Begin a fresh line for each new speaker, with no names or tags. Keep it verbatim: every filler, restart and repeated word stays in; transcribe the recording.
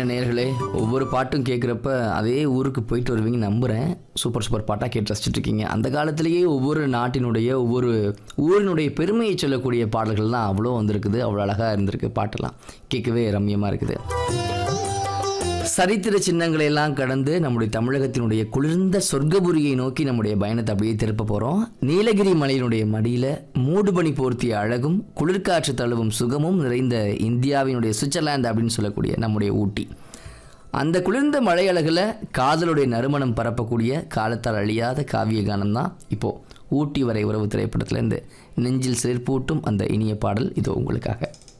என்ன நேயர்களே, ஒவ்வொரு பாட்டும் கேட்குறப்ப அதே ஊருக்கு போயிட்டு வருவீங்க நம்புகிறேன். சூப்பர் சூப்பர் பாட்டாக கேட்டு ரசிச்சுட்டு இருக்கீங்க. அந்த காலத்திலேயே ஒவ்வொரு நாட்டினுடைய ஒவ்வொரு ஊரினுடைய பெருமையை சொல்லக்கூடிய பாடல்கள்லாம் அவ்வளோ வந்திருக்குது. அவ்வளோ அழகாக இருந்திருக்கு. பாட்டெல்லாம் கேட்கவே ரம்யமாக இருக்குது. சரித்திர சின்னங்களை எல்லாம் கடந்து நம்முடைய தமிழகத்தினுடைய குளிர்ந்த சொர்க்கபுரியை நோக்கி நம்முடைய பயணத்தை அப்படியே திருப்ப போகிறோம். நீலகிரி மலையினுடைய மடியில் மூடுபனி போர்த்திய அழகும் குளிர்காற்று தழுவும் சுகமும் நிறைந்த இந்தியாவினுடைய சுவிட்சர்லாந்து அப்படின்னு சொல்லக்கூடிய நம்முடைய ஊட்டி. அந்த குளிர்ந்த மலை அழகில் காதலுடைய நறுமணம் பரப்பக்கூடிய காலத்தால் அழியாத காவிய கானம் தான் இப்போது ஊட்டி வரை உறவு திரைப்படத்திலேருந்து நெஞ்சில் சிலிர்ப்பூட்டும் அந்த இனிய பாடல் இதோ உங்களுக்காக.